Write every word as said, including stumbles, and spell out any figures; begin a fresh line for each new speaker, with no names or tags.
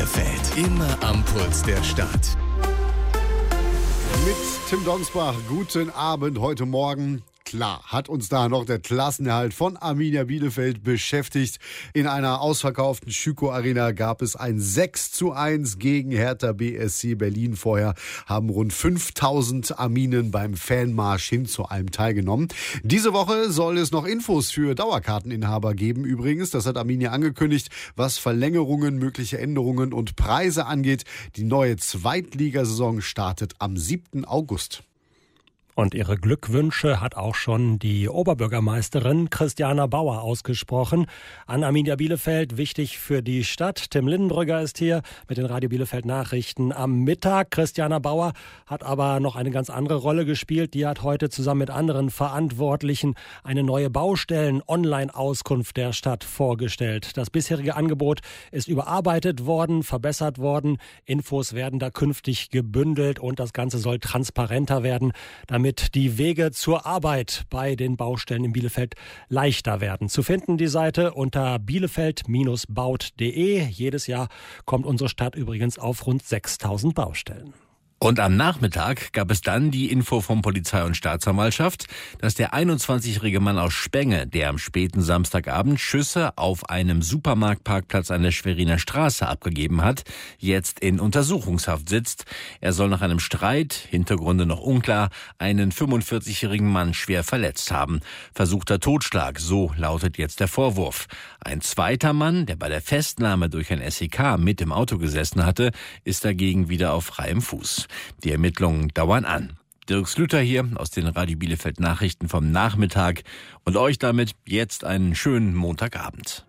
Bielefeld, immer am Puls der Stadt.
Mit Tim Donsbach, guten Abend heute Morgen. Klar, hat uns da noch der Klassenerhalt von Arminia Bielefeld beschäftigt. In einer ausverkauften Schüko Arena gab es ein sechs zu eins gegen Hertha B S C Berlin. Vorher haben rund fünftausend Arminen beim Fanmarsch hin zu allem teilgenommen. Diese Woche soll es noch Infos für Dauerkarteninhaber geben übrigens. Das hat Arminia angekündigt, was Verlängerungen, mögliche Änderungen und Preise angeht. Die neue Zweitligasaison startet am siebten August.
Und ihre Glückwünsche hat auch schon die Oberbürgermeisterin Christiana Bauer ausgesprochen. An Arminia Bielefeld, wichtig für die Stadt. Tim Lindenbrügger ist hier mit den Radio Bielefeld Nachrichten am Mittag. Christiana Bauer hat aber noch eine ganz andere Rolle gespielt. Die hat heute zusammen mit anderen Verantwortlichen eine neue Baustellen-Online-Auskunft der Stadt vorgestellt. Das bisherige Angebot ist überarbeitet worden, verbessert worden. Infos werden da künftig gebündelt und das Ganze soll transparenter werden, damit die Wege zur Arbeit bei den Baustellen in Bielefeld leichter werden. Zu finden die Seite unter bielefeld Bindestrich baut Punkt de. Jedes Jahr kommt unsere Stadt übrigens auf rund sechstausend Baustellen.
Und am Nachmittag gab es dann die Info von Polizei und Staatsanwaltschaft, dass der einundzwanzigjährige Mann aus Spenge, der am späten Samstagabend Schüsse auf einem Supermarktparkplatz an der Schweriner Straße abgegeben hat, jetzt in Untersuchungshaft sitzt. Er soll nach einem Streit, Hintergründe noch unklar, einen fünfundvierzigjährigen Mann schwer verletzt haben. Versuchter Totschlag, so lautet jetzt der Vorwurf. Ein zweiter Mann, der bei der Festnahme durch ein S E K mit im Auto gesessen hatte, ist dagegen wieder auf freiem Fuß. Die Ermittlungen dauern an. Dirk Slüter hier aus den Radio Bielefeld Nachrichten vom Nachmittag und euch damit jetzt einen schönen Montagabend.